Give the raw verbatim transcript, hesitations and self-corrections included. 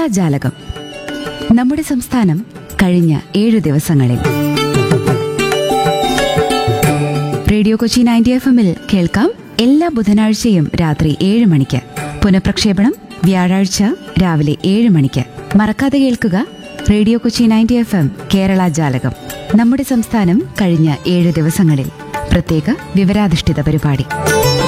ജാലകം നമ്മുടെ സംസ്ഥാനം കഴിഞ്ഞ ഏഴു ദിവസങ്ങളിൽ. റേഡിയോ കൊച്ചി നയൻറ്റി എഫ് എമ്മിൽ കേൾക്കാം എല്ലാ ബുധനാഴ്ചയും രാത്രി ഏഴ് മണിക്ക്. പുനഃപ്രക്ഷേപണം വ്യാഴാഴ്ച രാവിലെ ഏഴ് മണിക്ക്. മറക്കാതെ കേൾക്കുക radio Kochi ninety F M Kerala ജാലകം നമ്മുടെ സംസ്ഥാനം കഴിഞ്ഞ ഏഴ് ദിവസങ്ങളിൽ. പ്രത്യേക വിവരാധിഷ്ഠിത പരിപാടി.